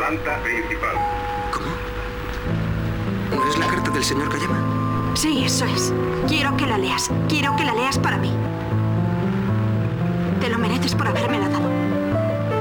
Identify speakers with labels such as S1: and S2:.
S1: planta principal.
S2: ¿Cómo? ¿No es la carta del señor Kayama?
S3: Sí, eso es. Quiero que la leas. Quiero que la leas para mí. Te lo mereces por habérmela dado.